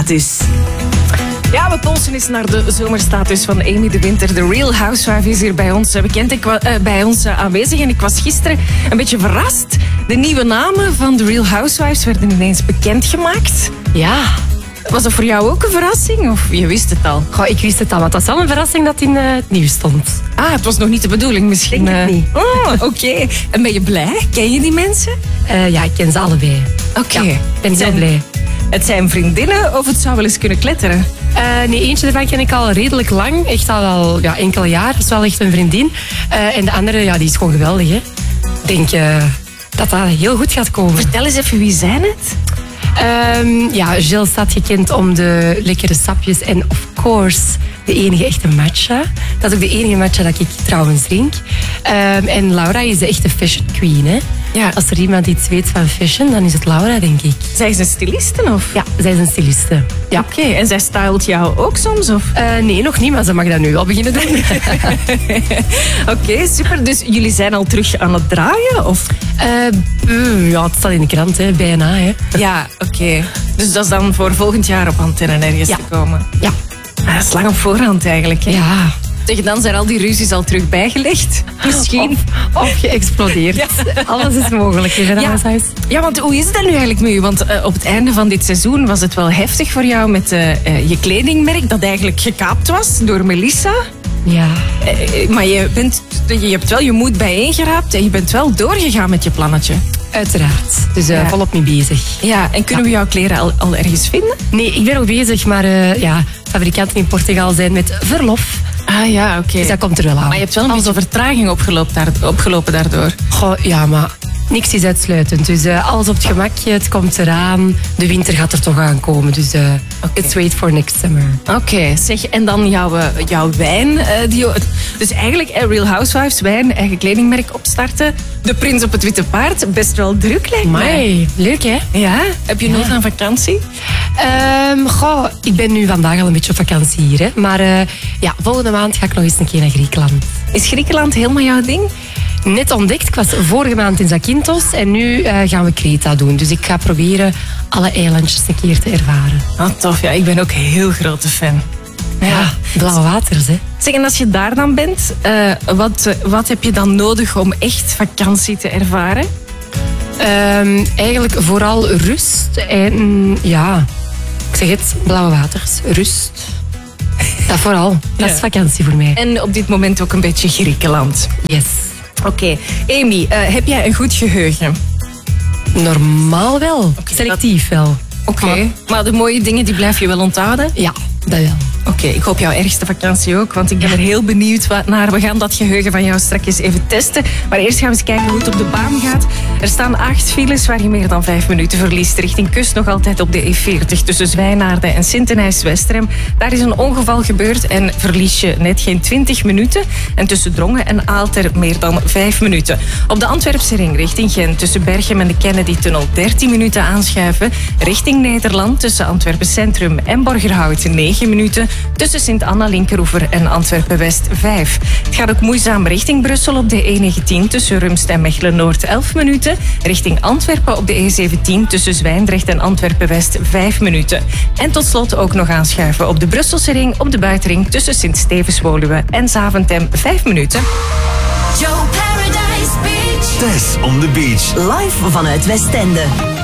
dus. Ja, we polsen eens naar de zomerstatus van Amy de Winter. De Real Housewife is hier bij ons bekend. Bij ons aanwezig. En ik was gisteren een beetje verrast. De nieuwe namen van de Real Housewives werden ineens bekendgemaakt. Ja. Was dat voor jou ook een verrassing? Of je wist het al? Goh, ik wist het al, want dat is wel een verrassing dat in het nieuws stond. Ah, het was nog niet de bedoeling misschien. Denk het niet. Oké. En ben je blij? Ken je die mensen? Ja, ik ken ze allebei. Oké. Ja, ik ben heel blij. Het zijn vriendinnen of het zou wel eens kunnen kletteren? Nee, eentje ervan ken ik al redelijk lang. Echt al enkele jaar. Dat is wel echt een vriendin. En de andere, ja, die is gewoon geweldig. Hè. Ik denk dat dat heel goed gaat komen. Vertel eens even, wie zijn het? Jill staat gekend om de lekkere sapjes en of course de enige echte matcha. Dat is ook de enige matcha dat ik trouwens drink. En Laura is de echte fashion queen. Hè? Ja. Als er iemand iets weet van fashion, dan is het Laura, denk ik. Zij is een styliste, of? Ja, zij is een styliste. Ja. Oké, en zij stylt jou ook soms, of? Nee, nog niet, maar ze mag dat nu al beginnen doen. Oké, super. Dus jullie zijn al terug aan het draaien, of? Ja, het staat in de krant, hè. Bijna. Hè. Ja, oké. Dus dat is dan voor volgend jaar op antenne ergens te komen? Ja. Dat is lang op voorhand eigenlijk, hè? Ja. Tegen dan zijn al die ruzies al terug bijgelegd. Misschien. Of geëxplodeerd. Ja. Alles is mogelijk in het huis. Ja, want hoe is het nu eigenlijk met u? Want op het einde van dit seizoen was het wel heftig voor jou met je kledingmerk dat eigenlijk gekaapt was door Melissa. Ja. Maar je hebt wel je moed bijeengeraapt en je bent wel doorgegaan met je plannetje. Uiteraard. Dus volop mee bezig. Ja, en kunnen we jouw kleren al ergens vinden? Nee, ik ben nog bezig, maar fabrikanten in Portugal zijn met verlof. Ah ja, oké. Dus dat komt er wel aan. Maar je hebt wel een beetje vertraging opgelopen daardoor. Goh, ja, maar niks is uitsluitend. Dus alles op het gemakje, het komt eraan. De winter gaat er toch aankomen. Dus let's wait for next summer. Oké, zeg, en dan jouw wijn. Dus eigenlijk Real Housewives wijn, eigen kledingmerk opstarten. De prins op het witte paard, best wel druk lijkt mij. Amai, leuk hè? Ja, heb je nood aan vakantie? Ik ben nu vandaag al een beetje op vakantie hier. Hè. Maar volgende maand ga ik nog eens een keer naar Griekenland. Is Griekenland helemaal jouw ding? Net ontdekt. Ik was vorige maand in Zakynthos en nu gaan we Kreta doen. Dus ik ga proberen alle eilandjes een keer te ervaren. Ah, tof. Ja, ik ben ook een heel grote fan. Ja, blauwe waters, hè. Zeg, en als je daar dan bent, wat heb je dan nodig om echt vakantie te ervaren? Eigenlijk vooral rust en ik zeg het, blauwe waters, rust. Dat vooral, dat is vakantie voor mij. En op dit moment ook een beetje Griekenland. Yes. Oké. Amy, heb jij een goed geheugen? Normaal wel, selectief wel. Oké. Maar de mooie dingen die blijf je wel onthouden? Ja, dat wel. Oké, ik hoop jouw ergste vakantie ook, want ik ben er heel benieuwd naar. We gaan dat geheugen van jou straks even testen. Maar eerst gaan we eens kijken hoe het op de baan gaat. Er staan 8 files waar je meer dan 5 minuten verliest. Richting kust nog altijd op de E40 tussen Zwijnaarden en Sint-Denijs-Westerem. Daar is een ongeval gebeurd en verlies je net geen 20 minuten. En tussen Drongen en Aalter meer dan 5 minuten. Op de Antwerpse ring richting Gent tussen Berchem en de Kennedy-tunnel 13 minuten aanschuiven. Richting Nederland tussen Antwerpen Centrum en Borgerhout 9 minuten. Tussen Sint-Anna-Linkeroever en Antwerpen-West 5. Het gaat ook moeizaam richting Brussel op de E19 tussen Rumst en Mechelen-Noord 11 minuten. Richting Antwerpen op de E17 tussen Zwijndrecht en Antwerpen-West 5 minuten. En tot slot ook nog aanschuiven op de Brusselse ring op de buitenring tussen Sint-Stevens-Woluwe en Zaventem 5 minuten. Joe Paradise Beach. Tess on the beach. Live vanuit Westende.